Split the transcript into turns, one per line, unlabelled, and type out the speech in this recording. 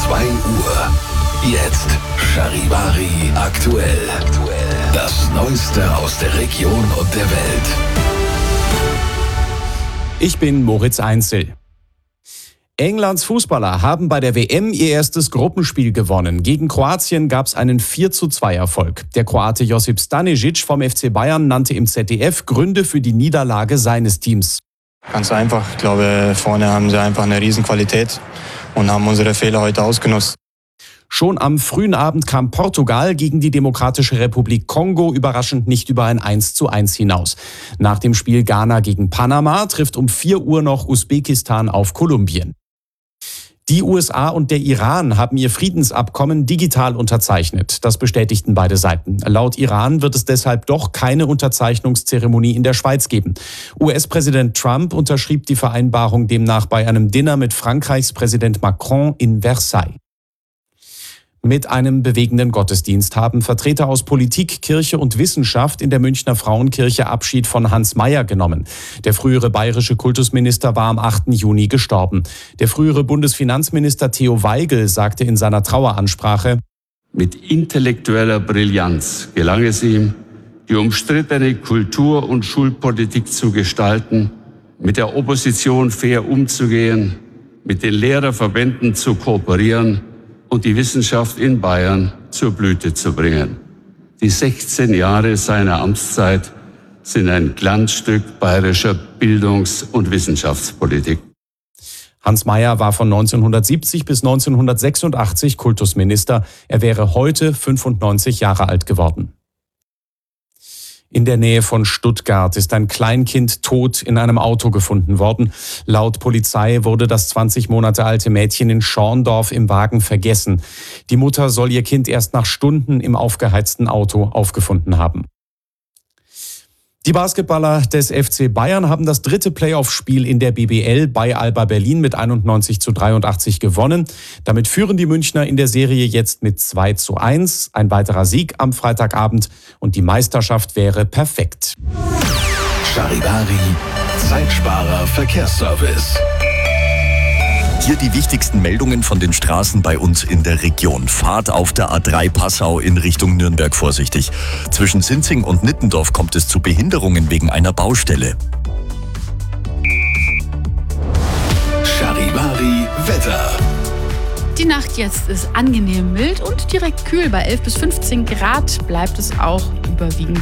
2 Uhr. Jetzt Charivari aktuell. Das Neueste aus der Region und der Welt.
Ich bin Moritz Einzel. Englands Fußballer haben bei der WM ihr erstes Gruppenspiel gewonnen. Gegen Kroatien gab es einen 4:2 Erfolg. Der Kroate Josip Stanisic vom FC Bayern nannte im ZDF Gründe für die Niederlage seines Teams.
Ganz einfach. Ich glaube, vorne haben sie einfach eine Riesenqualität und haben unsere Fehler heute ausgenutzt.
Schon am frühen Abend kam Portugal gegen die Demokratische Republik Kongo überraschend nicht über ein 1:1 hinaus. Nach dem Spiel Ghana gegen Panama trifft um 4 Uhr noch Usbekistan auf Kolumbien. Die USA und der Iran haben ihr Friedensabkommen digital unterzeichnet. Das bestätigten beide Seiten. Laut Iran wird es deshalb doch keine Unterzeichnungszeremonie in der Schweiz geben. US-Präsident Trump unterschrieb die Vereinbarung demnach bei einem Dinner mit Frankreichs Präsident Macron in Versailles. Mit einem bewegenden Gottesdienst haben Vertreter aus Politik, Kirche und Wissenschaft in der Münchner Frauenkirche Abschied von Hans Mayer genommen. Der frühere bayerische Kultusminister war am 8. Juni gestorben. Der frühere Bundesfinanzminister Theo Weigel sagte in seiner Traueransprache:
Mit intellektueller Brillanz gelang es ihm, die umstrittene Kultur- und Schulpolitik zu gestalten, mit der Opposition fair umzugehen, mit den Lehrerverbänden zu kooperieren und die Wissenschaft in Bayern zur Blüte zu bringen. Die 16 Jahre seiner Amtszeit sind ein Glanzstück bayerischer Bildungs- und Wissenschaftspolitik.
Hans Mayer war von 1970 bis 1986 Kultusminister. Er wäre heute 95 Jahre alt geworden. In der Nähe von Stuttgart ist ein Kleinkind tot in einem Auto gefunden worden. Laut Polizei wurde das 20 Monate alte Mädchen in Schorndorf im Wagen vergessen. Die Mutter soll ihr Kind erst nach Stunden im aufgeheizten Auto aufgefunden haben. Die Basketballer des FC Bayern haben das 3. Playoff-Spiel in der BBL bei Alba Berlin mit 91:83 gewonnen. Damit führen die Münchner in der Serie jetzt mit 2:1. Ein weiterer Sieg am Freitagabend und die Meisterschaft wäre perfekt.
Charivari, Zeitsparer Verkehrsservice.
Hier die wichtigsten Meldungen von den Straßen bei uns in der Region. Fahrt auf der A3 Passau in Richtung Nürnberg vorsichtig. Zwischen Sinzing und Nittendorf kommt es zu Behinderungen wegen einer Baustelle.
Charivari Wetter.
Die Nacht jetzt ist angenehm mild und direkt kühl. Bei 11 bis 15 Grad bleibt es auch überwiegend